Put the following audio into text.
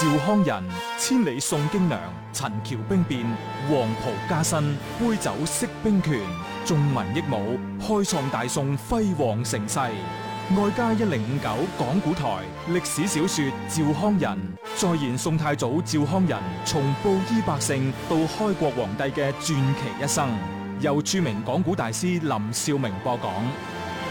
趙匡胤，千里送京娘，陳橋兵變，黃袍加身，杯酒釋兵權，眾民益武，開創大宋輝煌盛世。外加1059講古台歷史小說趙匡胤，再現宋太祖趙匡胤從布衣百姓到開國皇帝嘅傳奇一生，由著名講古大師林少明播講。